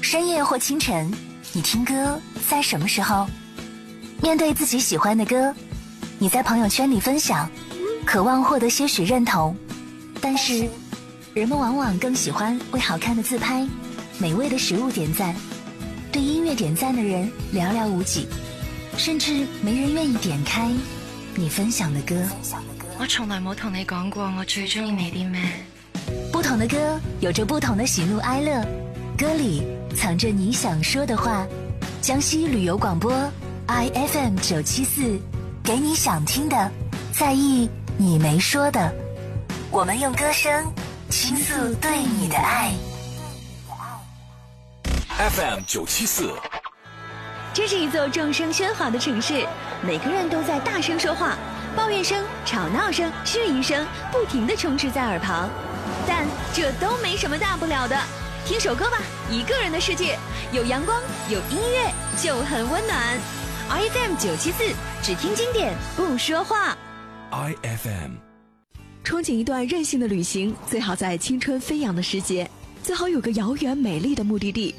深夜或清晨，你听歌在什么时候？面对自己喜欢的歌，你在朋友圈里分享，渴望获得些许认同，但是人们往往更喜欢为好看的自拍、美味的食物点赞，对音乐点赞的人寥寥无几，甚至没人愿意点开你分享的歌。 我從來冇同你講過我最中意你啲咩。 不同的歌有着不同的喜怒哀樂，歌裡藏着你想說的話。江西旅遊廣播 IFM 974，給你想聽的，在意你沒說的。我們用歌聲傾訴對你的愛。 FM 974， 这是一座众声喧哗的城市，每个人都在大声说话，抱怨声、吵闹声、质疑声不停地充斥在耳旁，但这都没什么大不了的。听首歌吧，一个人的世界，有阳光，有音乐，就很温暖。IFM 974，只听经典，不说话。 IFM。 憧憬一段任性的旅行，最好在青春飞扬的时节，最好有个遥远美丽的目的地。